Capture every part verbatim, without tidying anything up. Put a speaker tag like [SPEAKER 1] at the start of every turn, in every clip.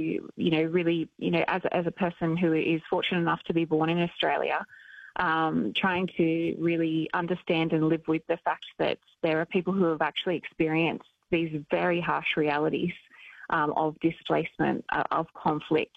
[SPEAKER 1] you know, really, you know, as, as a person who is fortunate enough to be born in Australia, um, trying to really understand and live with the fact that there are people who have actually experienced these very harsh realities um, of displacement, uh, of conflict,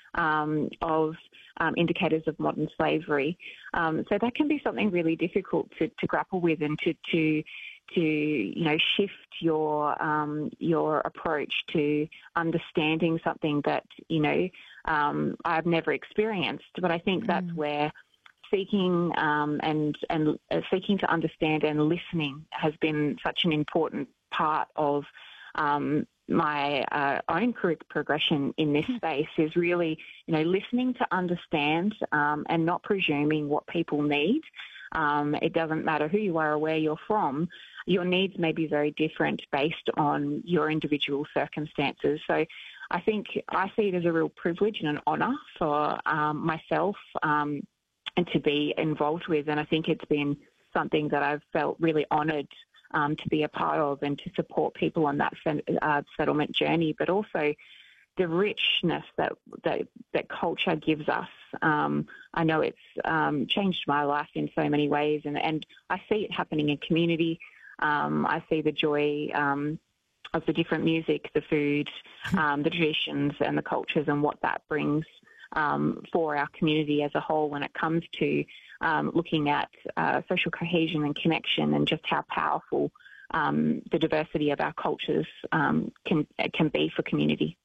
[SPEAKER 1] um, of um, indicators of modern slavery. Um, so that can be something really difficult to, to grapple with and to, to to you know shift your um, your approach to understanding something that you know um, I've never experienced. But I think that's
[SPEAKER 2] Mm.
[SPEAKER 1] where seeking um, and and uh, seeking to understand and listening has been such an important part of um, my uh, own career progression in this space. Is really you know listening to understand um, and not presuming what people need. Um, it doesn't matter who you are or where you're from. Your needs may be very different based on your individual circumstances. So I think I see it as a real privilege and an honour for um, myself um, and to be involved with. And I think it's been something that I've felt really honoured um, to be a part of and to support people on that uh, settlement journey, but also the richness that, that that culture gives us. Um, I know it's um, changed my life in so many ways, and, and I see it happening in community. Um, I see the joy um, of the different music, the food, um, the traditions and the cultures and what that brings um, for our community as a whole when it comes to um, looking at uh, social cohesion and connection and just how powerful um, the diversity of our cultures um, can can be for community.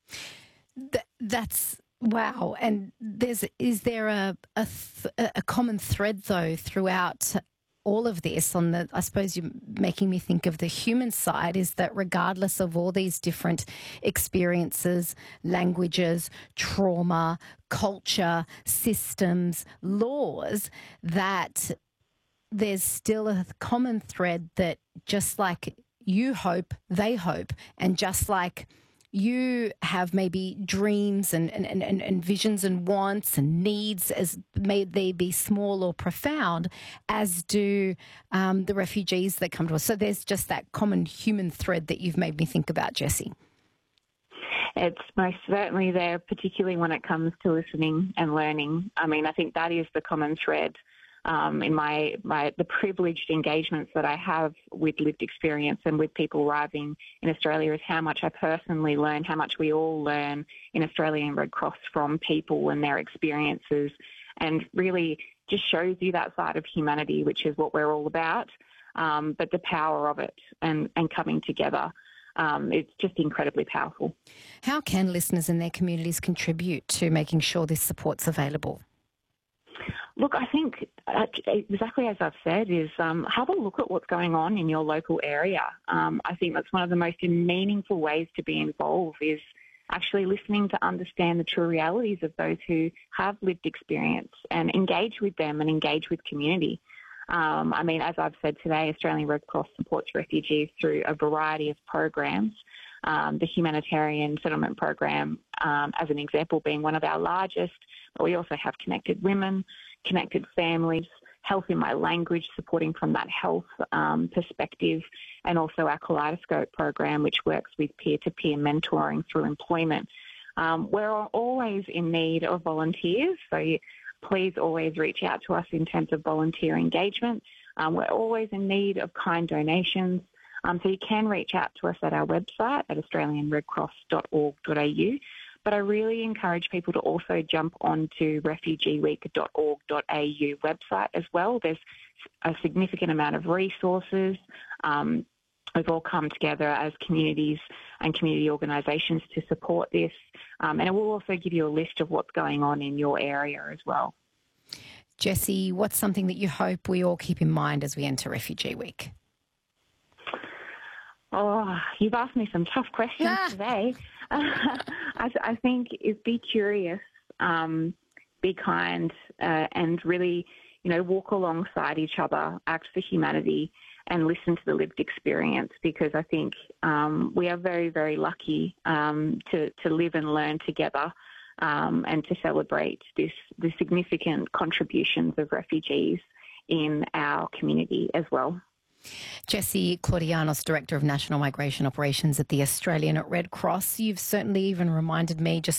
[SPEAKER 2] Th- that's wow. And there's is there a a, th- a common thread though throughout all of this? On the, I suppose you're making me think of the human side. Is that regardless of all these different experiences, languages, trauma, culture, systems, laws, that there's still a common thread that just like you hope, they hope, and just like you have maybe dreams and, and, and, and visions and wants and needs, as may they be small or profound, as do um, the refugees that come to us. So there's just that common human thread that you've made me think about, Jessie.
[SPEAKER 1] It's most certainly there, particularly when it comes to listening and learning. I mean, I think that is the common thread um, in my, my the privileged engagements that I have with lived experience and with people arriving in Australia, is how much I personally learn, how much we all learn in Australian Red Cross from people and their experiences, and really just shows you that side of humanity, which is what we're all about, um, but the power of it and, and coming together. Um, it's just incredibly powerful.
[SPEAKER 2] How can listeners in their communities contribute to making sure this support's available?
[SPEAKER 1] Look, I think uh, exactly as I've said is um, have a look at what's going on in your local area. Um, I think that's one of the most meaningful ways to be involved, is actually listening to understand the true realities of those who have lived experience and engage with them and engage with community. Um, I mean, as I've said today, Australian Red Cross supports refugees through a variety of programs. Um, the humanitarian settlement program, um, as an example, being one of our largest, but we also have Connected Women, Connected Families, Health in My Language, supporting from that health um, perspective, and also our Kaleidoscope program, which works with peer-to-peer mentoring through employment. Um, we're always in need of volunteers, so you, please always reach out to us in terms of volunteer engagement. Um, we're always in need of kind donations. Um, so you can reach out to us at our website at australian red cross dot org dot a u. But I really encourage people to also jump onto refugee week dot org dot a u website as well. There's a significant amount of resources. Um, we've all come together as communities and community organisations to support this. Um, and it will also give you a list of what's going on in your area as well.
[SPEAKER 2] Jessie, what's something that you hope we all keep in mind as we enter Refugee Week?
[SPEAKER 1] Oh, you've asked me some tough questions
[SPEAKER 2] Ah.
[SPEAKER 1] today. I, I think is be curious, um, be kind, uh, and really, you know, walk alongside each other, act for humanity, and listen to the lived experience, because I think um, we are very, very lucky um, to, to live and learn together um, and to celebrate this the significant contributions of refugees in our community as well.
[SPEAKER 2] Jessie Claudianos, Director of National Migration Operations at the Australian Red Cross. You've certainly even reminded me just